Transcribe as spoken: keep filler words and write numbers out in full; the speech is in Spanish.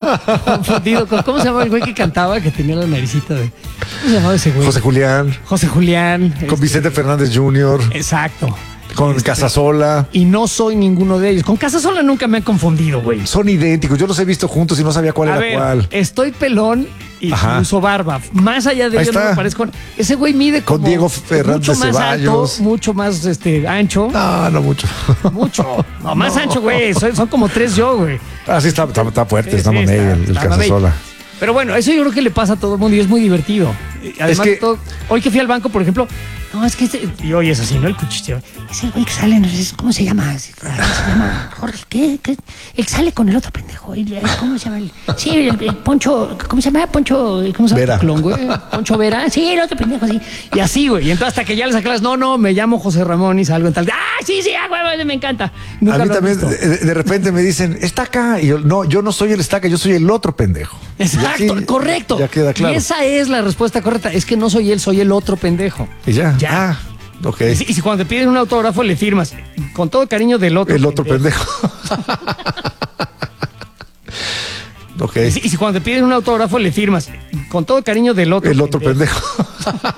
confundido con, ¿cómo se llamaba el güey que cantaba, que tenía la naricita de... ¿Cómo se llamaba ese güey? José Julián. José Julián. Con este, Vicente Fernández junior Exacto. Con Este, Casasola. Y no soy ninguno de ellos. Con Casasola nunca me han confundido, güey. Son idénticos. Yo los he visto juntos y no sabía cuál A era ver, cuál. estoy pelón y Ajá. uso barba. Más allá de Ahí ello no está. me parezco. Ese güey mide como Con Diego Fernández mucho más Ceballos. alto, mucho más este, ancho. No, no mucho. Mucho. No, más ancho, güey. Son, son como tres yo, güey. Ah, sí, está, está, está fuerte, Sí, está sí, mamey está- el, el está mamey. Casasola. Pero bueno, eso yo creo que le pasa a todo el mundo y es muy divertido. Además, Es que- de todo, hoy que fui al banco, por ejemplo, no, es que este, y hoy es así, ¿no? El cuchicheo. Es el güey que sale, no sé cómo se llama. Se llama Jorge, ¿qué? ¿Qué? El que sale con el otro pendejo. el- el- ¿Cómo se llama? El, sí, el, el Poncho, ¿cómo se llama? Poncho, ¿cómo se llama? Vera. Clon, güey. Poncho Vera. Sí, el otro pendejo, sí. Y así, güey. Y entonces hasta que ya le sacas, no, no, me llamo José Ramón y salgo en tal. ¡Ah, sí, sí, ah, güey, me encanta! Nunca A mí lo has también visto. de, de repente me dicen, está acá. Y yo, no, yo no soy el estaca, yo soy el otro pendejo. Exacto, Y así correcto. Ya queda claro. Y esa es la respuesta correcta. Es que no soy él, soy el otro pendejo. Y ya. Ya. Ah, ok. Y si, y si cuando te piden un autógrafo le firmas con todo cariño del otro El otro pendejo. Ok. Y si, y si cuando te piden un autógrafo le firmas con todo cariño del otro El otro pendejo.